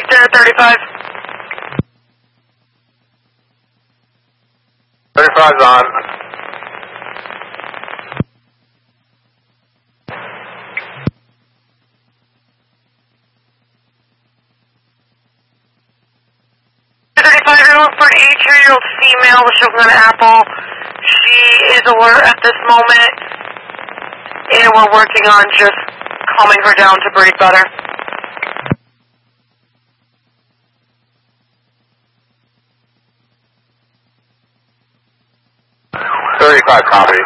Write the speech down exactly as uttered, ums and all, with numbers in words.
Victor, thirty-five. thirty-five's on. thirty-five, you're looking for an eighty-two-year-old female with Sugar Apple. She is alert at this moment, and we're working on just calming her down to breathe better. thirty-five, copy.